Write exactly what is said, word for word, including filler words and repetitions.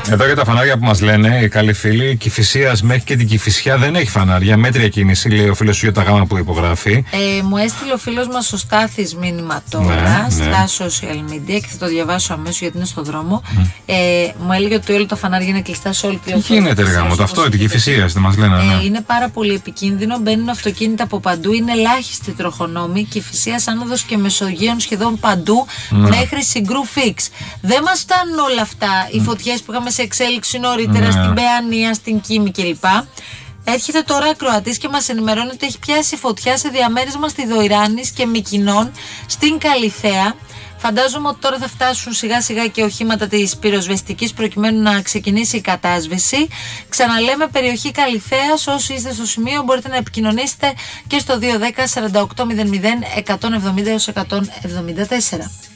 Εδώ για τα φανάρια που μας λένε οι καλοί φίλοι, η Κηφισίας μέχρι και την Κηφισιά δεν έχει φανάρια. Μέτρια κίνηση, λέει ο φίλος σου για τα γάμα που υπογράφει. Ε, μου έστειλε ο φίλος μας ο Στάθης μήνυμα τώρα ναι, στα ναι. social media και θα το διαβάσω αμέσως γιατί είναι στο δρόμο. Mm. Ε, μου έλεγε ότι όλα τα φανάρια είναι κλειστά σε όλη τη οθόνη. Τι γίνεται, ρε γάμο, αυτό, την Κηφισίας δεν μας λένε. Ε, ναι. Είναι πάρα πολύ επικίνδυνο, μπαίνουν αυτοκίνητα από παντού, είναι ελάχιστοι τροχονόμοι. Κηφισίας, άνοδος και Μεσογείων σχεδόν παντού ναι. μέχρι Συγκρού Φίξ. Δεν μας φτάνουν όλα αυτά, οι φωτιές που είχαμε σε εξέλιξη νωρίτερα, ναι. στην Παιανία, στην Κίμη κλπ. Έρχεται τώρα ακροατής και μας ενημερώνει ότι έχει πιάσει φωτιά σε διαμέρισμα στη Δοϊράνης και Μυκηνών στην Καλιθέα. Φαντάζομαι ότι τώρα θα φτάσουν σιγά σιγά και οχήματα της πυροσβεστικής προκειμένου να ξεκινήσει η κατάσβεση. Ξαναλέμε, περιοχή Καλιθέας, όσοι είστε στο σημείο μπορείτε να επικοινωνήσετε και στο δύο ένα μηδέν σαράντα οκτώ μηδέν μηδέν εκατόν εβδομήντα έως εκατόν εβδομήντα τέσσερα.